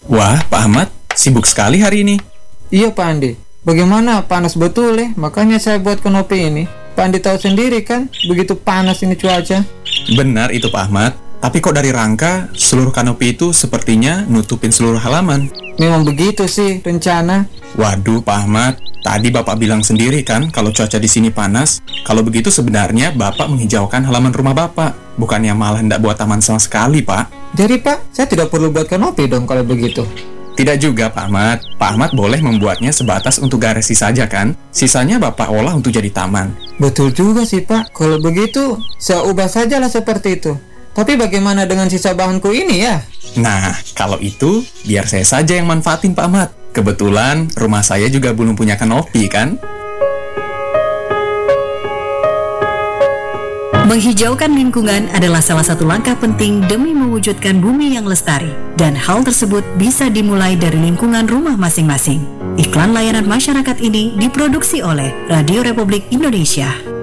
Wah, Pak Ahmad, sibuk sekali hari ini. Iya Pak Andi, bagaimana panas betul makanya saya buat konopi ini. Pak Andi tahu sendiri kan, begitu panas ini cuaca. Benar itu Pak Ahmad, tapi kok dari rangka seluruh kanopi itu sepertinya nutupin seluruh halaman. Memang begitu sih rencana. Waduh Pak Ahmad, tadi Bapak bilang sendiri kan kalau cuaca di sini panas. Kalau begitu sebenarnya Bapak menghijaukan halaman rumah Bapak, bukannya malah hendak buat taman sama sekali Pak. Jadi Pak, saya tidak perlu buat konopi dong kalau begitu. Tidak juga Pak Ahmad. Pak Ahmad boleh membuatnya sebatas untuk garasi saja kan. Sisanya Bapak olah untuk jadi taman. Betul juga sih Pak, kalau begitu saya ubah sajalah seperti itu. Tapi bagaimana dengan sisa bahanku ini ya? Nah, kalau itu biar saya saja yang manfaatin Pak Ahmad. Kebetulan rumah saya juga belum punya kanopi kan. Menghijaukan lingkungan adalah salah satu langkah penting demi mewujudkan bumi yang lestari. Dan hal tersebut bisa dimulai dari lingkungan rumah masing-masing. Iklan layanan masyarakat ini diproduksi oleh Radio Republik Indonesia.